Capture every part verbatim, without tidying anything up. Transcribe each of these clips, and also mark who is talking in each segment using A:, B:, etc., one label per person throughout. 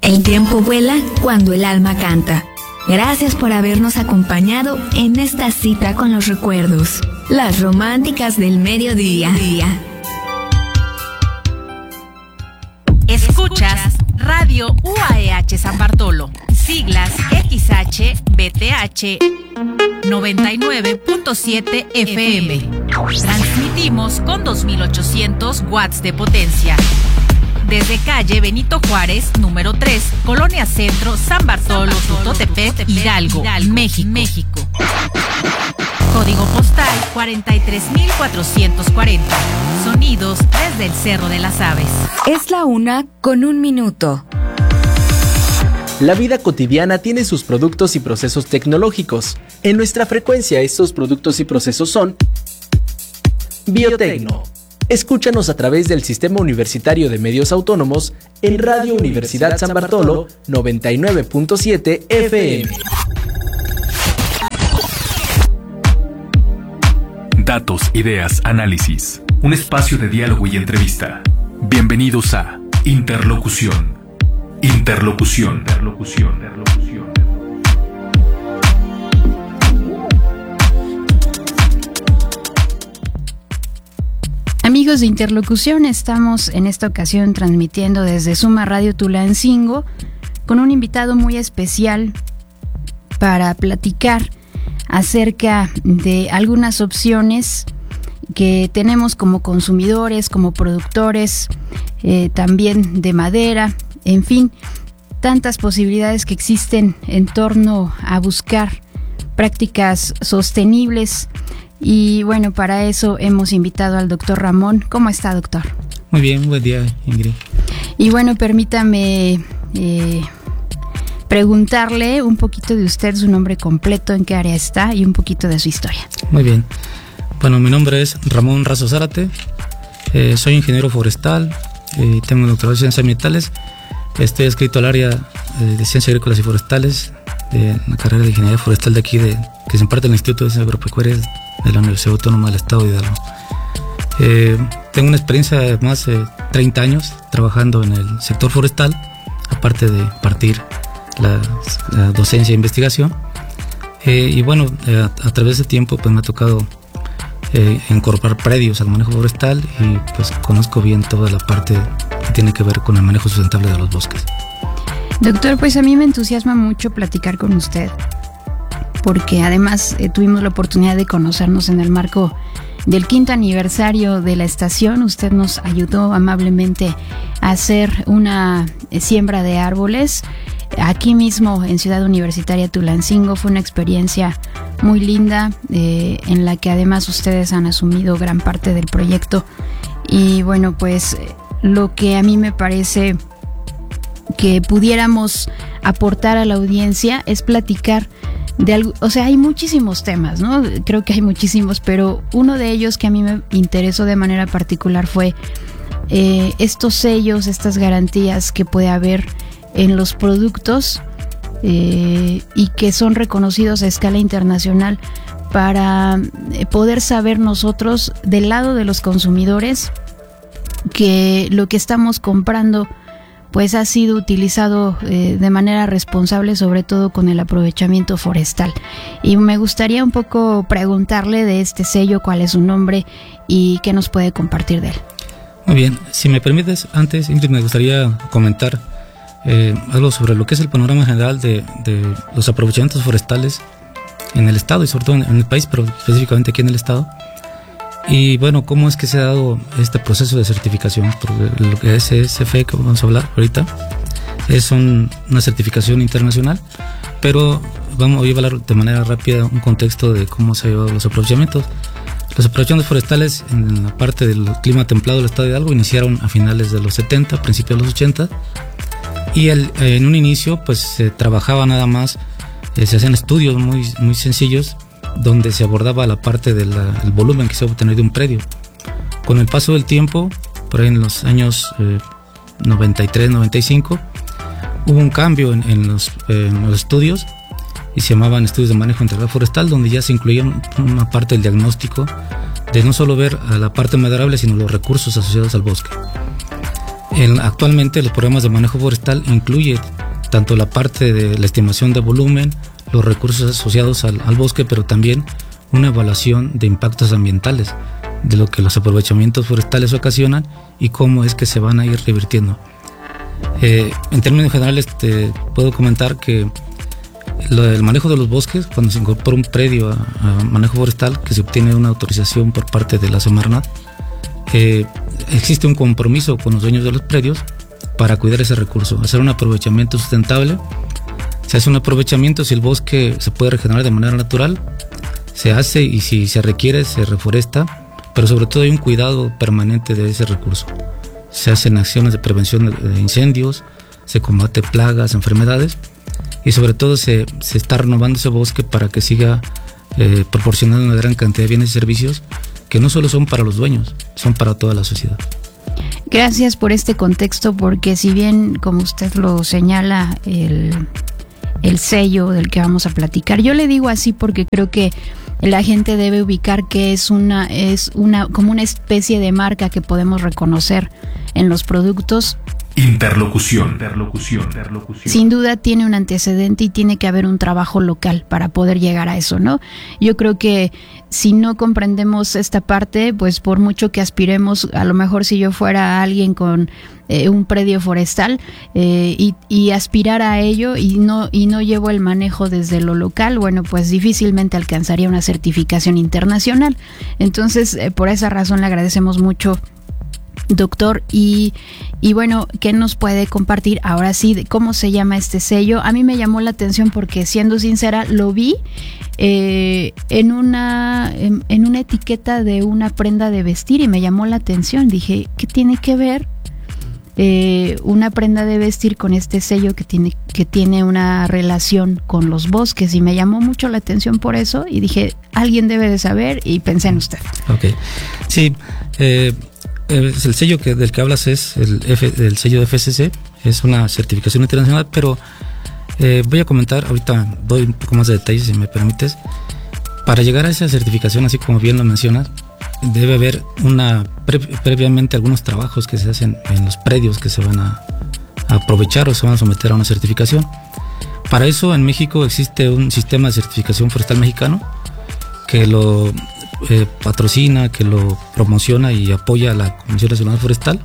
A: El tiempo vuela cuando el alma canta. Gracias por habernos acompañado en esta cita con los recuerdos. Las románticas del mediodía.
B: Escuchas Radio U A E H San Bartolo, siglas X H B T H noventa y nueve punto siete F M. Transmitimos con dos mil ochocientos watts de potencia. Desde calle Benito Juárez, número tres, Colonia Centro, San Bartolo, Tutotepec, Hidalgo, México. México. Código postal cuarenta y tres mil cuatrocientos cuarenta. Sonidos desde el Cerro de las Aves.
A: Es la una con un minuto.
C: La vida cotidiana tiene sus productos y procesos tecnológicos. En nuestra frecuencia, estos productos y procesos son Biotecno. Escúchanos a través del Sistema Universitario de Medios Autónomos en Radio Universidad San Bartolo noventa y nueve punto siete F M.
D: Datos, ideas, análisis. Un espacio de diálogo y entrevista. Bienvenidos a Interlocución. Interlocución. Interlocución. Interlocución.
E: Amigos de Interlocución, estamos en esta ocasión transmitiendo desde Suma Radio Tulancingo con un invitado muy especial para platicar acerca de algunas opciones que tenemos como consumidores, como productores, eh, también de madera, en fin, tantas posibilidades que existen en torno a buscar prácticas sostenibles. Y bueno, para eso hemos invitado al doctor Ramón. ¿Cómo está, doctor?
F: Muy bien, buen día, Ingrid.
E: Y bueno, permítame eh, preguntarle un poquito de usted, su nombre completo, en qué área está y un poquito de su historia.
F: Muy bien. Bueno, mi nombre es Ramón Razo Zárate, eh, soy ingeniero forestal, eh, tengo un doctorado en ciencias ambientales, estoy adscrito al área eh, de ciencias agrícolas y forestales, de la carrera de ingeniería forestal de aquí, de, que se imparte en el Instituto de Ciencias Agropecuarias de la Universidad Autónoma del Estado de Hidalgo. Eh, tengo una experiencia de más de treinta años trabajando en el sector forestal, aparte de impartir la, la docencia e investigación. Eh, y bueno, eh, a, a través de tiempo pues me ha tocado eh, incorporar predios al manejo forestal y pues conozco bien toda la parte que tiene que ver con el manejo sustentable de los bosques.
E: Doctor, pues a mí me entusiasma mucho platicar con usted, porque además eh, tuvimos la oportunidad de conocernos en el marco del quinto aniversario de la estación. Usted nos ayudó amablemente a hacer una eh, siembra de árboles aquí mismo en Ciudad Universitaria Tulancingo. Fue una experiencia muy linda, eh, en la que además ustedes han asumido gran parte del proyecto. Y bueno, pues lo que a mí me parece que pudiéramos aportar a la audiencia es platicar de algo, o sea, hay muchísimos temas, ¿no? Creo que hay muchísimos, pero uno de ellos que a mí me interesó de manera particular fue eh, estos sellos, estas garantías que puede haber en los productos eh, y que son reconocidos a escala internacional para poder saber nosotros del lado de los consumidores que lo que estamos comprando pues ha sido utilizado eh, de manera responsable, sobre todo con el aprovechamiento forestal. Y me gustaría un poco preguntarle de este sello, cuál es su nombre y qué nos puede compartir de él.
F: Muy bien, si me permites, antes, Ingrid, me gustaría comentar eh, algo sobre lo que es el panorama general de, de los aprovechamientos forestales en el estado y sobre todo en, en el país, pero específicamente aquí en el estado. Y bueno, ¿cómo es que se ha dado este proceso de certificación? Porque lo que es S F E, que vamos a hablar ahorita, es un, una certificación internacional, pero vamos a hablar de manera rápida un contexto de cómo se han llevado los aprovechamientos. Los aprovechamientos forestales en la parte del clima templado del estado de Hidalgo iniciaron a finales de los setenta, principios de los ochenta, y el, en un inicio pues se trabajaba nada más, eh, se hacían estudios muy, muy sencillos, donde se abordaba la parte del volumen que se va a obtener de un predio. Con el paso del tiempo, por ahí en los años eh, noventa y tres, noventa y cinco, hubo un cambio en, en, los, eh, en los estudios y se llamaban estudios de manejo integral forestal, donde ya se incluía una parte del diagnóstico de no solo ver a la parte maderable, sino los recursos asociados al bosque. El, actualmente los programas de manejo forestal incluyen tanto la parte de la estimación de volumen, los recursos asociados al, al bosque, pero también una evaluación de impactos ambientales, de lo que los aprovechamientos forestales ocasionan y cómo es que se van a ir revirtiendo. Eh, en términos generales te puedo comentar que lo, el manejo de los bosques, cuando se incorpora un predio a, a manejo forestal, que se obtiene una autorización por parte de la Semarnat, eh, existe un compromiso con los dueños de los predios para cuidar ese recurso, hacer un aprovechamiento sustentable. Se hace un aprovechamiento, si el bosque se puede regenerar de manera natural, se hace, y si se requiere se reforesta, pero sobre todo hay un cuidado permanente de ese recurso. Se hacen acciones de prevención de incendios, se combate plagas, enfermedades, y sobre todo se, se está renovando ese bosque para que siga eh, proporcionando una gran cantidad de bienes y servicios que no solo son para los dueños, son para toda la sociedad.
E: Gracias por este contexto, porque si bien, como usted lo señala, el, el sello del que vamos a platicar, yo le digo así porque creo que la gente debe ubicar que es una, es una, como una especie de marca que podemos reconocer en los productos.
D: Interlocución, interlocución, interlocución.
E: Sin duda tiene un antecedente y tiene que haber un trabajo local para poder llegar a eso, ¿no? Yo creo que si no comprendemos esta parte, pues por mucho que aspiremos, a lo mejor si yo fuera alguien con eh, un predio forestal eh, y, y aspirar a ello y no, y no llevo el manejo desde lo local, bueno, pues difícilmente alcanzaría una certificación internacional. Entonces, eh, por esa razón le agradecemos mucho, doctor, y, y bueno, ¿qué nos puede compartir ahora sí de cómo se llama este sello? A mí me llamó la atención porque, siendo sincera, lo vi eh, en una en, en una etiqueta de una prenda de vestir y me llamó la atención. Dije, ¿qué tiene que ver eh, una prenda de vestir con este sello que tiene, que tiene una relación con los bosques? Y me llamó mucho la atención por eso y dije, alguien debe de saber, y pensé en usted.
F: Ok, sí, eh Es el sello que, del que hablas es el, F, el sello de F S C, es una certificación internacional, pero eh, voy a comentar, ahorita doy un poco más de detalles si me permites. Para llegar a esa certificación, así como bien lo mencionas, debe haber una pre, previamente algunos trabajos que se hacen en los predios que se van a, a aprovechar o se van a someter a una certificación. Para eso en México existe un sistema de certificación forestal mexicano que lo Eh, patrocina, que lo promociona y apoya a la Comisión Nacional Forestal.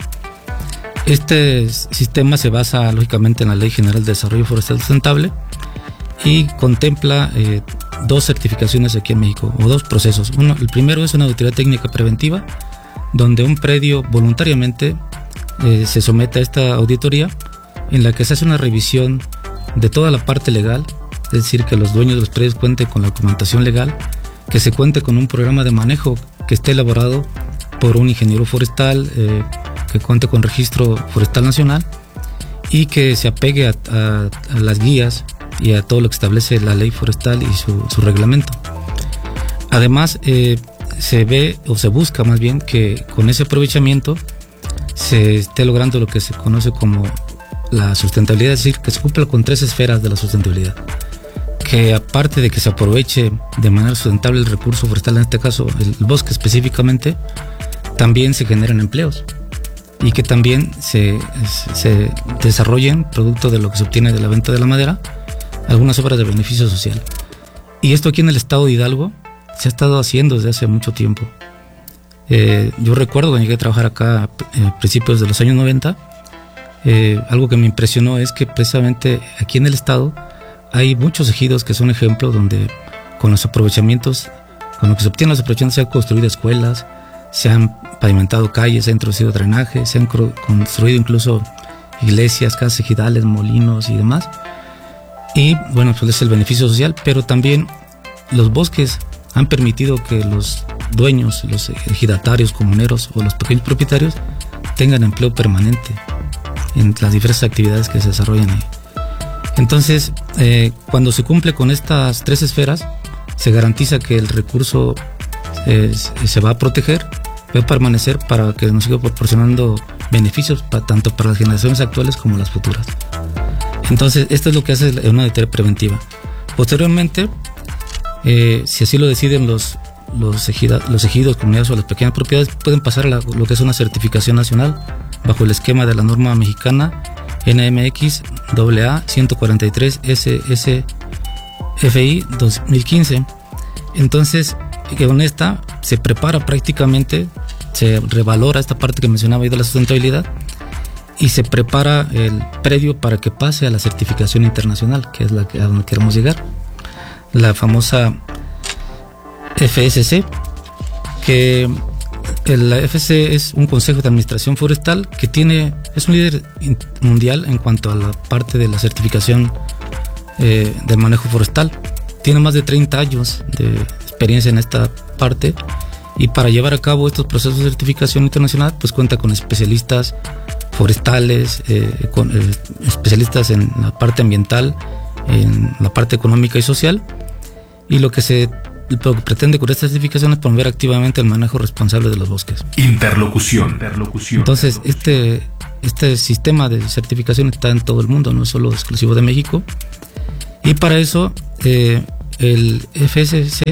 F: Este sistema se basa lógicamente en la Ley General de Desarrollo Forestal Sustentable y contempla eh, dos certificaciones aquí en México, o dos procesos. Uno, el primero es una auditoría técnica preventiva, donde un predio voluntariamente eh, se somete a esta auditoría, en la que se hace una revisión de toda la parte legal, es decir, que los dueños de los predios cuenten con la documentación legal, que se cuente con un programa de manejo que esté elaborado por un ingeniero forestal, eh, que cuente con registro forestal nacional y que se apegue a, a, a las guías y a todo lo que establece la ley forestal y su, su reglamento. Además, eh, se ve o se busca más bien que con ese aprovechamiento se esté logrando lo que se conoce como la sustentabilidad, es decir, que se cumpla con tres esferas de la sustentabilidad. Que aparte de que se aproveche de manera sustentable el recurso forestal, en este caso el bosque específicamente, también se generan empleos y que también se, se desarrollen, producto de lo que se obtiene de la venta de la madera, algunas obras de beneficio social. Y esto aquí en el estado de Hidalgo se ha estado haciendo desde hace mucho tiempo. Eh, yo recuerdo cuando llegué a trabajar acá a principios de los años noventa, eh, algo que me impresionó es que precisamente aquí en el estado hay muchos ejidos que son ejemplos donde con los aprovechamientos, con lo que se obtienen los aprovechamientos, se han construido escuelas, se han pavimentado calles, se han introducido drenaje, se han construido incluso iglesias, casas ejidales, molinos y demás. Y bueno, pues es el beneficio social, pero también los bosques han permitido que los dueños, los ejidatarios, comuneros o los pequeños propietarios tengan empleo permanente en las diversas actividades que se desarrollan ahí. Entonces, eh, cuando se cumple con estas tres esferas, se garantiza que el recurso eh, se va a proteger, va a permanecer para que nos siga proporcionando beneficios para, tanto para las generaciones actuales como las futuras. Entonces, esto es lo que hace una auditoría preventiva. Posteriormente, eh, si así lo deciden los, los, ejida, los ejidos, comunidades o las pequeñas propiedades, pueden pasar a la, lo que es una certificación nacional bajo el esquema de la norma mexicana N M X A A ciento cuarenta y tres S S F I dos mil quince. Entonces, con esta se prepara prácticamente, se revalora esta parte que mencionaba ahí de la sustentabilidad y se prepara el previo para que pase a la certificación internacional, que es la que, a donde queremos llegar, la famosa F S C, que la F S C es un consejo de administración forestal que tiene, es un líder mundial en cuanto a la parte de la certificación eh, del manejo forestal. Tiene más de treinta años de experiencia en esta parte, y para llevar a cabo estos procesos de certificación internacional pues cuenta con especialistas forestales, eh, con eh, especialistas en la parte ambiental, en la parte económica y social, y lo que se lo que pretende con esta certificación es promover activamente el manejo responsable de los bosques.
D: Interlocución. Interlocución.
F: Entonces, este, este sistema de certificación está en todo el mundo, no es solo exclusivo de México, y para eso eh, el F S C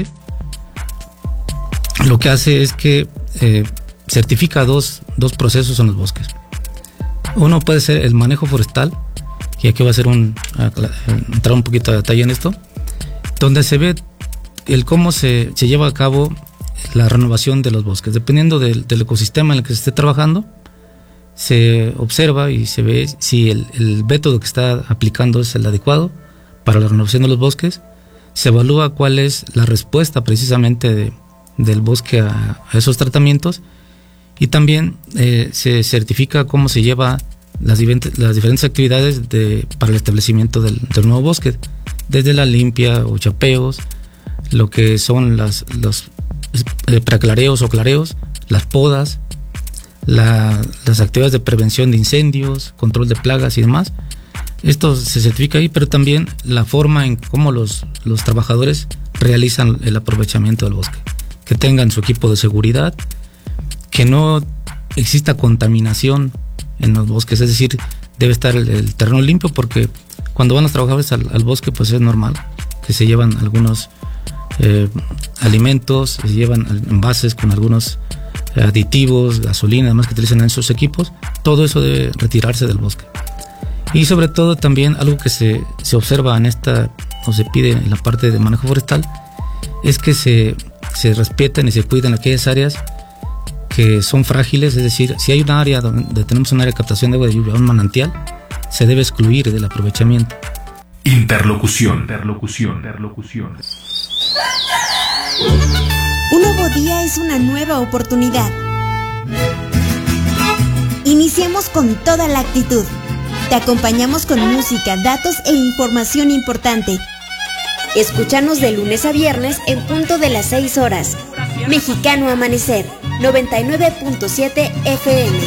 F: lo que hace es que eh, certifica dos, dos procesos en los bosques. Uno puede ser el manejo forestal, y aquí va a ser un, a, a, entrar un poquito de detalle en esto, donde se ve el cómo se, se lleva a cabo la renovación de los bosques. Dependiendo del, del ecosistema en el que se esté trabajando, se observa y se ve si el, el método que está aplicando es el adecuado para la renovación de los bosques. Se evalúa cuál es la respuesta precisamente de, del bosque a, a esos tratamientos, y también eh, se certifica cómo se lleva las, las diferentes actividades de, para el establecimiento del, del nuevo bosque, desde la limpia o chapeos, lo que son las, los eh, preclareos o clareos, las podas, la, las actividades de prevención de incendios, control de plagas y demás. Esto se certifica ahí, pero también la forma en cómo los, los trabajadores realizan el aprovechamiento del bosque, que tengan su equipo de seguridad, que no exista contaminación en los bosques, es decir, debe estar el, el terreno limpio, porque cuando van los trabajadores al, al bosque pues es normal que se llevan algunos eh, alimentos, se llevan envases con algunos aditivos, gasolina, además que utilizan en sus equipos. Todo eso debe retirarse del bosque. Y sobre todo también algo que se, se observa en esta, o se pide en la parte de manejo forestal, es que se, se respeten y se cuiden aquellas áreas que son frágiles. Es decir, si hay un área donde tenemos un área de captación de agua de lluvia, un manantial, se debe excluir del aprovechamiento.
D: Interlocución. Interlocución. Interlocución.
G: Un nuevo día es una nueva oportunidad. Iniciemos con toda la actitud. Te acompañamos con música, datos e información importante. Escúchanos de lunes a viernes en punto de las seis horas. Mexicano Amanecer, noventa y nueve punto siete F M.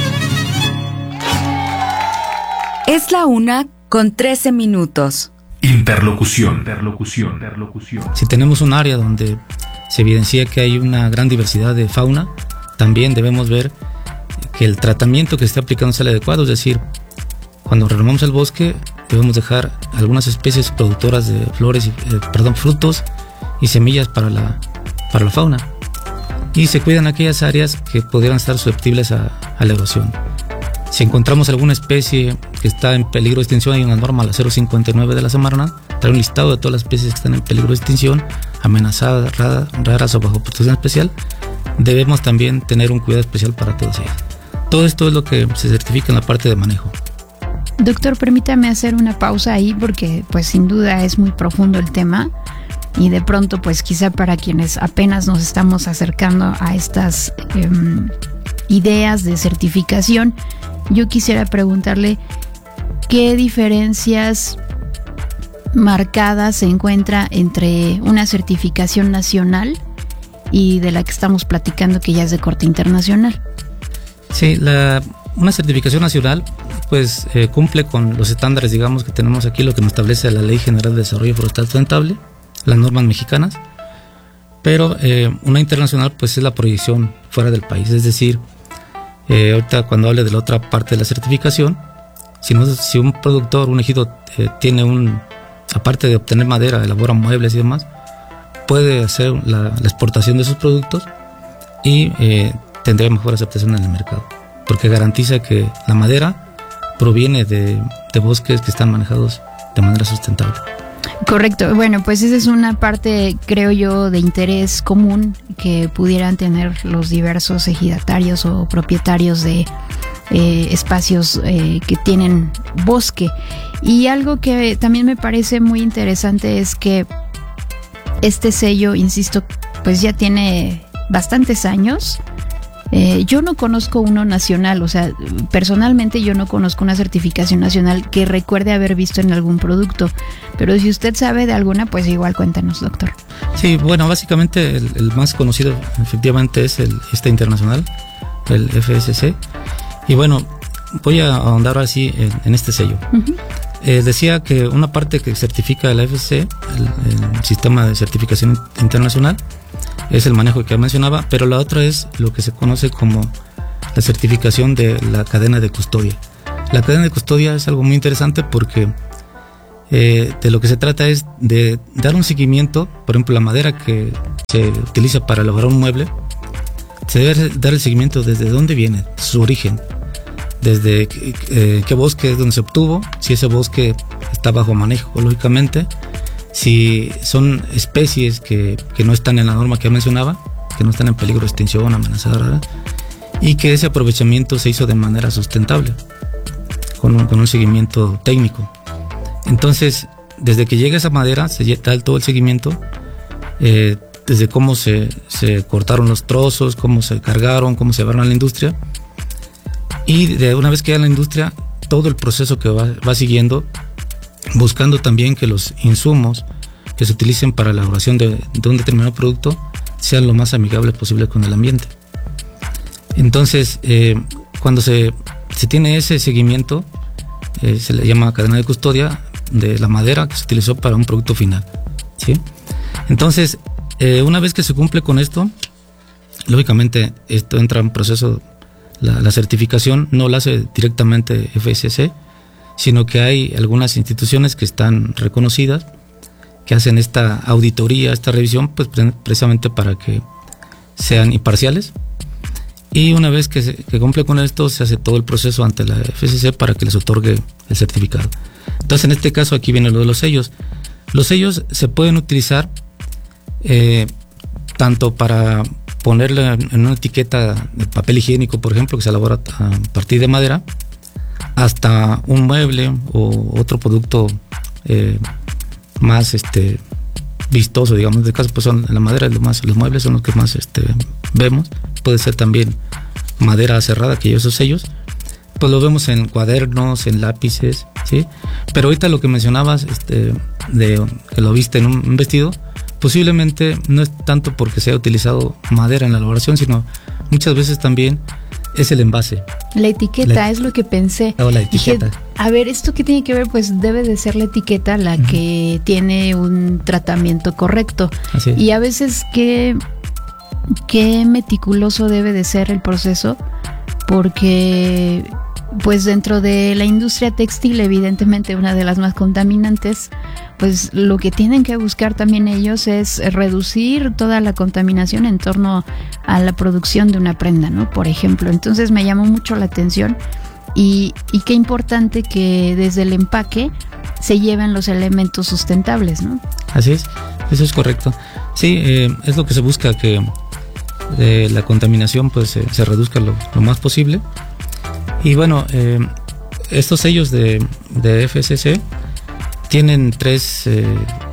A: Es la una con trece minutos.
D: Interlocución. Interlocución. Interlocución.
F: Si tenemos un área donde se evidencia que hay una gran diversidad de fauna, también debemos ver que el tratamiento que se está aplicando es el adecuado. Es decir, cuando renovamos el bosque debemos dejar algunas especies productoras de flores, y, eh, perdón, frutos y semillas para la, para la fauna, y se cuidan aquellas áreas que pudieran estar susceptibles a, a la erosión. Si encontramos alguna especie que está en peligro de extinción, hay una norma, la cero cincuenta y nueve de la Semarnat, trae un listado de todas las especies que están en peligro de extinción, amenazadas, raras, raras o bajo protección especial. Debemos también tener un cuidado especial para todas ellas. Todo esto es lo que se certifica en la parte de manejo.
E: Doctor, permítame hacer una pausa ahí, porque pues sin duda es muy profundo el tema, y de pronto pues quizá para quienes apenas nos estamos acercando a estas eh, ideas de certificación, yo quisiera preguntarle qué diferencias marcadas se encuentra entre una certificación nacional y de la que estamos platicando, que ya es de corte internacional.
F: Sí, la, una certificación nacional pues eh, cumple con los estándares, digamos, que tenemos aquí, lo que nos establece la Ley General de Desarrollo Forestal Sustentable, las normas mexicanas, pero eh, una internacional pues es la proyección fuera del país. Es decir, eh, ahorita cuando hable de la otra parte de la certificación, si, no, si un productor, un ejido eh, tiene un, aparte de obtener madera, elabora muebles y demás, puede hacer la, la exportación de sus productos y eh, tendría mejor aceptación en el mercado. porque garantiza que la madera proviene de, de bosques que están manejados de manera sustentable.
E: Correcto. Bueno, pues esa es una parte, creo yo, de interés común que pudieran tener los diversos ejidatarios o propietarios de eh, espacios eh, que tienen bosque. Y algo que también me parece muy interesante es que este sello, insisto, pues ya tiene bastantes años. Eh, yo no conozco uno nacional, o sea, personalmente yo no conozco una certificación nacional que recuerde haber visto en algún producto, pero si usted sabe de alguna, pues igual cuéntanos, doctor.
F: Sí, bueno, básicamente el, el más conocido efectivamente es el este internacional, el F S C, y bueno, voy a ahondar así en, en este sello. Uh-huh. Eh, decía que una parte que certifica el F S C, el, el sistema de certificación internacional, es el manejo que mencionaba, pero la otra es lo que se conoce como la certificación de la cadena de custodia. La cadena de custodia es algo muy interesante porque eh, de lo que se trata es de dar un seguimiento. Por ejemplo, la madera que se utiliza para elaborar un mueble, se debe dar el seguimiento desde dónde viene, su origen, desde eh, qué bosque es donde se obtuvo, si ese bosque está bajo manejo, lógicamente, si son especies que, que no están en la norma que ya mencionaba, que no están en peligro de extinción, amenazadas, y que ese aprovechamiento se hizo de manera sustentable, con un, con un seguimiento técnico. Entonces, desde que llega esa madera, se da todo el seguimiento, eh, desde cómo se, se cortaron los trozos, cómo se cargaron, cómo se llevaron a la industria, y de una vez que llega a la industria, todo el proceso que va, va siguiendo, buscando también que los insumos que se utilicen para la elaboración de, de un determinado producto sean lo más amigables posible con el ambiente. Entonces, eh, cuando se, se tiene ese seguimiento, eh, se le llama cadena de custodia de la madera que se utilizó para un producto final, ¿sí? Entonces, eh, una vez que se cumple con esto, lógicamente esto entra en proceso, la, la certificación no la hace directamente F S C, sino que hay algunas instituciones que están reconocidas, que hacen esta auditoría, esta revisión, pues precisamente para que sean imparciales. Y una vez que se que cumple con esto, se hace todo el proceso ante la F S C para que les otorgue el certificado. Entonces, en este caso, aquí viene lo de los sellos. Los sellos se pueden utilizar eh, tanto para ponerle en una etiqueta de papel higiénico, por ejemplo, que se elabora a partir de madera, hasta un mueble o otro producto eh, más este vistoso, digamos. En este caso, pues son la madera, lo más, los muebles son los que más este, vemos. Puede ser también madera cerrada, que lleva esos sellos. Pues lo vemos en cuadernos, en lápices, ¿sí? Pero ahorita lo que mencionabas, este, de que lo viste en un, un vestido, posiblemente no es tanto porque se haya utilizado madera en la elaboración, sino muchas veces también es el envase.
E: La etiqueta, la, es lo que pensé.
F: O la etiqueta.
E: Dije, a ver, ¿esto qué tiene que ver? Pues debe de ser la etiqueta la uh-huh. que tiene un tratamiento correcto.
F: Así es.
E: Y a veces qué, qué meticuloso debe de ser el proceso, porque pues dentro de la industria textil, evidentemente una de las más contaminantes, pues lo que tienen que buscar también ellos es reducir toda la contaminación en torno a la producción de una prenda, ¿no? Por ejemplo, entonces me llamó mucho la atención y, y qué importante que desde el empaque se lleven los elementos sustentables, ¿no?
F: Así es, eso es correcto. Sí, eh, es lo que se busca, que eh, la contaminación pues eh, se reduzca lo, lo más posible. Y bueno, eh, estos sellos de, de F S C tienen tres, eh,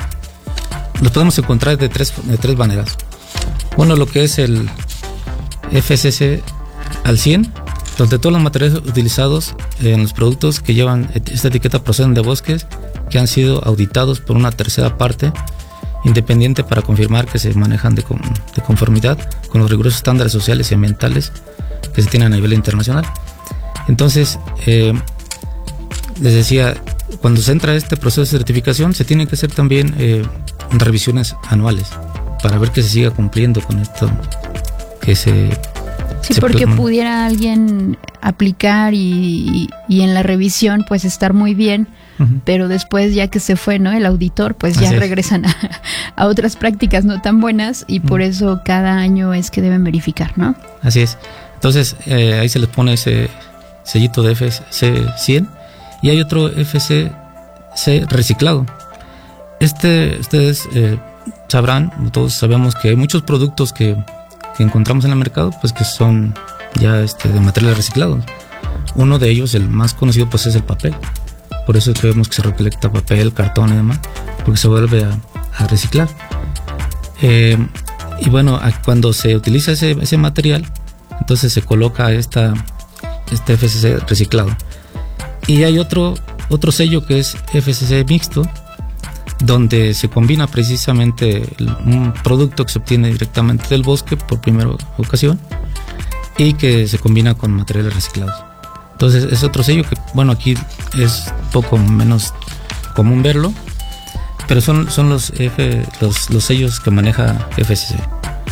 F: los podemos encontrar de tres, de tres maneras. Uno, lo que es el F S C al cien, donde todos los materiales utilizados en los productos que llevan esta etiqueta proceden de bosques que han sido auditados por una tercera parte independiente para confirmar que se manejan de, con, de conformidad con los rigurosos estándares sociales y ambientales que se tienen a nivel internacional. Entonces, eh, les decía, cuando se entra a este proceso de certificación, se tienen que hacer también eh, revisiones anuales para ver que se siga cumpliendo con esto, que se...
E: Sí,
F: se
E: porque
F: plasma.
E: Pudiera alguien aplicar y, y en la revisión pues estar muy bien, uh-huh. pero después ya que se fue, ¿no? El auditor, pues ya
F: Así
E: regresan a, a otras prácticas no tan buenas y uh-huh. por eso cada año es que deben verificar, ¿no?
F: Así es. Entonces eh, ahí se les pone ese sellito de F S C cien y hay otro F S C reciclado. Este, ustedes eh, sabrán, todos sabemos que hay muchos productos que, que encontramos en el mercado, pues que son ya este, de materiales reciclados. Uno de ellos, el más conocido, pues es el papel. Por eso es que vemos que se recolecta papel, cartón y demás, porque se vuelve a, a reciclar. Eh, y bueno, cuando se utiliza ese, ese material, entonces se coloca esta, este F S C reciclado. Y hay otro, otro sello que es F S C mixto, donde se combina precisamente un producto que se obtiene directamente del bosque por primera ocasión y que se combina con materiales reciclados. Entonces es otro sello que, bueno, aquí es poco menos común verlo, pero son, son los, F, los, los sellos que maneja F S C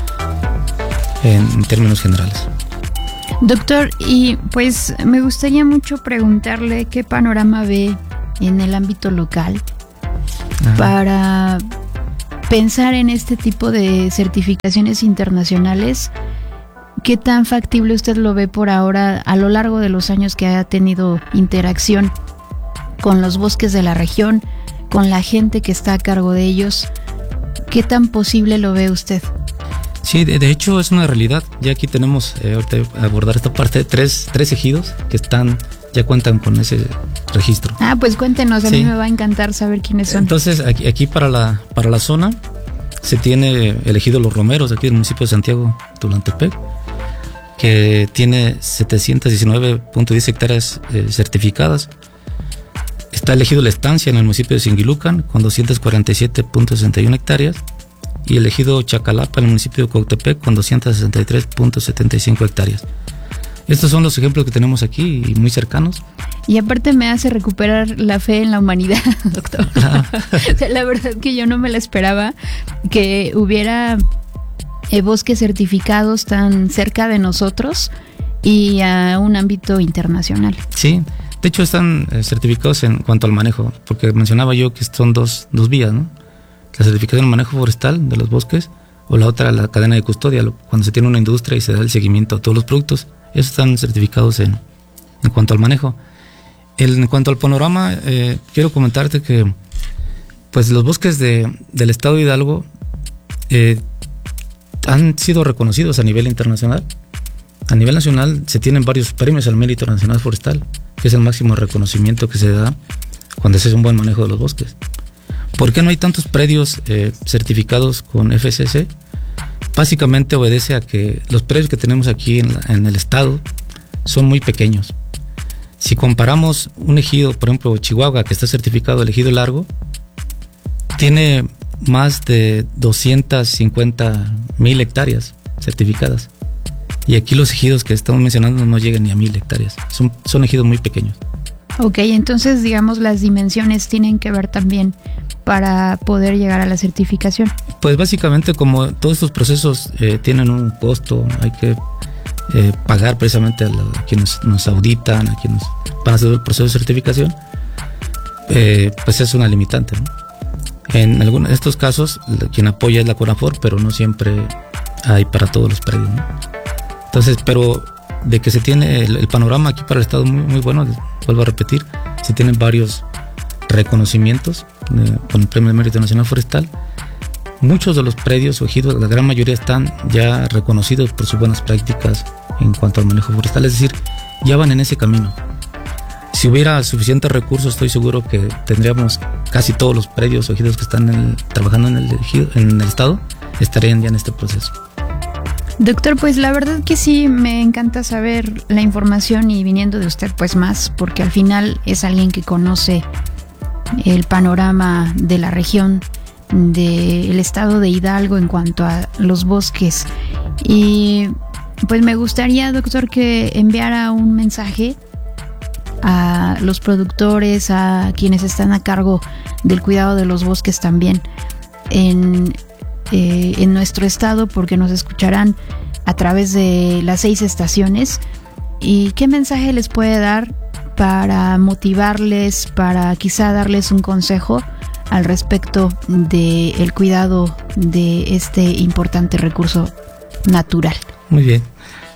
F: en, en términos generales.
E: Doctor, y pues me gustaría mucho preguntarle qué panorama ve en el ámbito local. Ajá. Para pensar en este tipo de certificaciones internacionales. ¿Qué tan factible usted lo ve por ahora a lo largo de los años que ha tenido interacción con los bosques de la región, con la gente que está a cargo de ellos? ¿Qué tan posible lo ve usted?
F: Sí, de, de hecho es una realidad. Ya aquí tenemos, eh, ahorita abordar esta parte, tres, tres ejidos que están, ya cuentan con ese registro.
E: Ah, pues cuéntenos, a sí. mí me va a encantar saber quiénes son.
F: Entonces, aquí, aquí para la para la zona se tiene el ejido Los Romeros, aquí del municipio de Santiago Tulantepec, que tiene setecientos diecinueve punto diez hectáreas eh, certificadas. Está el ejido La Estancia en el municipio de Singilucan con doscientos cuarenta y siete punto sesenta y una hectáreas y el ejido Chacalapa en el municipio de Cuautepec con doscientos sesenta y tres punto setenta y cinco hectáreas. Estos son los ejemplos que tenemos aquí y muy cercanos.
E: Y aparte me hace recuperar la fe en la humanidad, doctor. Ah. O sea, la verdad que yo no me la esperaba que hubiera eh, bosques certificados tan cerca de nosotros y a un ámbito internacional.
F: Sí, de hecho están eh, certificados en cuanto al manejo, porque mencionaba yo que son dos, dos vías, ¿no? La certificación del manejo forestal de los bosques o la otra, la cadena de custodia, lo, cuando se tiene una industria y se da el seguimiento a todos los productos. Esos están certificados en, en cuanto al manejo. El, en cuanto al panorama, eh, quiero comentarte que pues los bosques de, del estado de Hidalgo eh, han sido reconocidos a nivel internacional. A nivel nacional se tienen varios premios al mérito nacional forestal, que es el máximo reconocimiento que se da cuando se hace un buen manejo de los bosques. ¿Por qué no hay tantos predios eh, certificados con F S C? Básicamente obedece a que los predios que tenemos aquí en, la, en el estado son muy pequeños. Si comparamos un ejido, por ejemplo, Chihuahua, que está certificado el ejido largo, tiene más de doscientas cincuenta mil hectáreas certificadas. Y aquí los ejidos que estamos mencionando no llegan ni a mil hectáreas. Son, son ejidos muy pequeños.
E: Ok, entonces digamos las dimensiones tienen que ver también para poder llegar a la certificación.
F: Pues básicamente como todos estos procesos eh, tienen un costo, hay que eh, pagar precisamente a, la, a quienes nos auditan, a quienes van a hacer el proceso de certificación, eh, pues es una limitante, ¿no? En algunos de estos casos quien apoya es la CONAFOR, pero no siempre hay para todos los predios, ¿no? Entonces, pero de que se tiene el, el panorama aquí para el estado muy, muy bueno, vuelvo a repetir, se tienen varios reconocimientos eh, con el Premio de Mérito Nacional Forestal. Muchos de los predios o ejidos, la gran mayoría están ya reconocidos por sus buenas prácticas en cuanto al manejo forestal, es decir, ya van en ese camino. Si hubiera suficientes recursos, estoy seguro que tendríamos casi todos los predios o ejidos que están en el, trabajando en el, ejido, en el estado, estarían ya en este proceso.
E: Doctor, pues la verdad que sí, me encanta saber la información y viniendo de usted pues más, porque al final es alguien que conoce el panorama de la región, del estado de Hidalgo en cuanto a los bosques. Y pues me gustaría, doctor, que enviara un mensaje a los productores, a quienes están a cargo del cuidado de los bosques también en Eh, en nuestro estado, porque nos escucharán a través de las seis estaciones. ¿Y qué mensaje les puede dar para motivarles, para quizá darles un consejo al respecto del cuidado de este importante recurso natural?
F: Muy bien,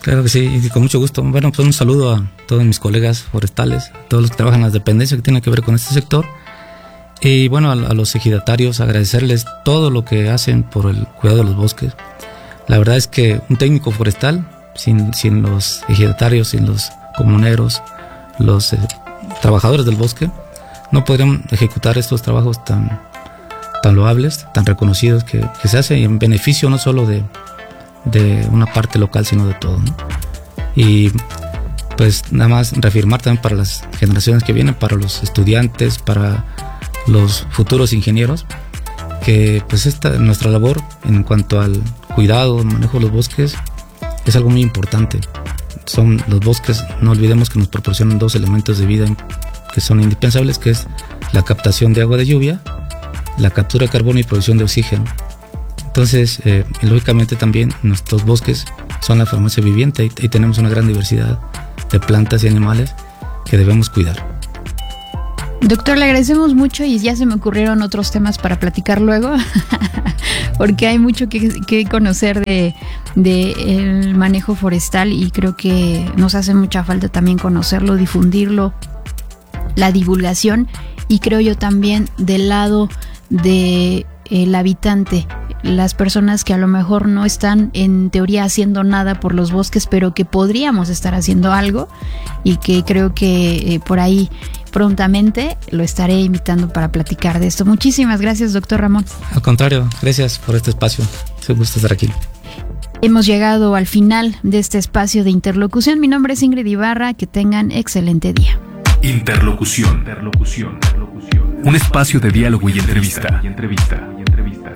F: Claro que sí, y con mucho gusto. Bueno, pues un saludo a todos mis colegas forestales, a todos los que trabajan en las dependencias que tienen que ver con este sector. Y bueno, a, a los ejidatarios, agradecerles todo lo que hacen por el cuidado de los bosques. La verdad es que un técnico forestal, sin, sin los ejidatarios, sin los comuneros, los eh, trabajadores del bosque, no podrían ejecutar estos trabajos tan, tan loables, tan reconocidos que, que se hacen en beneficio no solo de, de una parte local, sino de todo, ¿no? Y pues nada más reafirmar también para las generaciones que vienen, para los estudiantes, para los futuros ingenieros, que pues esta nuestra labor en cuanto al cuidado, manejo de los bosques es algo muy importante. Son los bosques, no olvidemos que nos proporcionan dos elementos de vida que son indispensables, que es la captación de agua de lluvia, la captura de carbono y producción de oxígeno. Entonces, eh, lógicamente también nuestros bosques son la farmacia viviente y, y tenemos una gran diversidad de plantas y animales que debemos cuidar.
E: Doctor, le agradecemos mucho y ya se me ocurrieron otros temas para platicar luego, porque hay mucho que, que conocer de, de el manejo forestal y creo que nos hace mucha falta también conocerlo, difundirlo, la divulgación y creo yo también del lado del habitante, las personas que a lo mejor no están en teoría haciendo nada por los bosques, pero que podríamos estar haciendo algo y que creo que eh, por ahí prontamente lo estaré invitando para platicar de esto. Muchísimas gracias, doctor Ramón.
F: Al contrario, gracias por este espacio. Es un gusto estar aquí.
E: Hemos llegado al final de este espacio de interlocución. Mi nombre es Ingrid Ibarra. Que tengan excelente día.
D: Interlocución. Interlocución. Un espacio de diálogo y entrevista. Y entrevista. Y entrevista.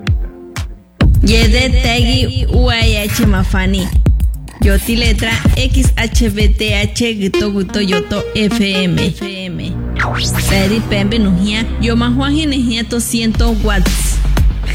H: Yede Tegi U A H Mafani. Yoti letra X H B T H Gito Guto Yoto F M. F M. Seri Pembe Nujia. Yo Mahuaji Nejia doscientos watts.